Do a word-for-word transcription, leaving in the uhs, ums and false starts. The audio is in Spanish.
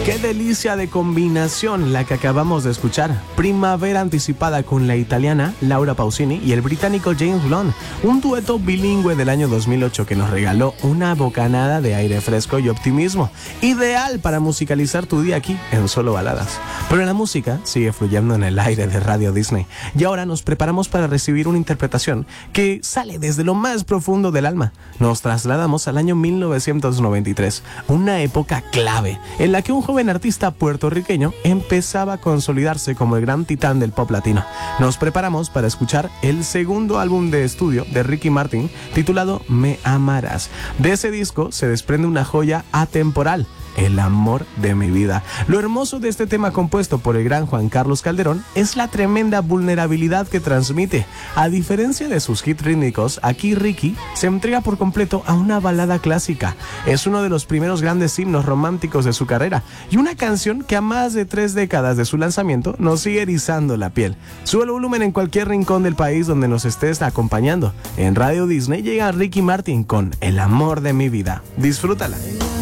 Qué delicia de combinación la que acabamos de escuchar. Primavera anticipada con la italiana Laura Pausini y el británico James Blunt. Un dueto bilingüe del año dos mil ocho que nos regaló una bocanada de aire fresco y optimismo. Ideal para musicalizar tu día aquí en Solo Baladas. Pero la música sigue fluyendo en el aire de Radio Disney. Y ahora nos preparamos para recibir una interpretación que sale desde lo más profundo del alma. Nos trasladamos al año mil novecientos noventa y tres. Una época clave en la que un joven joven artista puertorriqueño empezaba a consolidarse como el gran titán del pop latino. Nos preparamos para escuchar el segundo álbum de estudio de Ricky Martin, titulado Me Amarás. De ese disco se desprende una joya atemporal, El amor de mi vida. Lo hermoso de este tema compuesto por el gran Juan Carlos Calderón es la tremenda vulnerabilidad que transmite. A diferencia de sus hits rítmicos, aquí Ricky se entrega por completo a una balada clásica. Es uno de los primeros grandes himnos románticos de su carrera y una canción que a más de tres décadas de su lanzamiento nos sigue erizando la piel. Sube el volumen en cualquier rincón del país donde nos estés acompañando. En Radio Disney llega Ricky Martin con El amor de mi vida. Disfrútala.